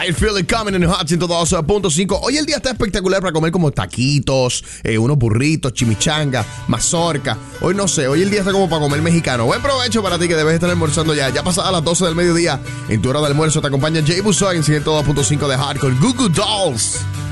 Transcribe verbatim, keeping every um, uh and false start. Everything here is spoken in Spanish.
I feel it coming in Hot ciento dos punto cinco. Hoy el día está espectacular para comer como taquitos, eh, unos burritos, chimichanga, mazorca. Hoy no sé, hoy el día está como para comer mexicano. Buen provecho para ti que debes estar almorzando ya. Ya pasadas las doce del mediodía, en tu hora de almuerzo te acompaña Jay Busoy en ciento dos punto cinco de Hot con Goo Goo Dolls.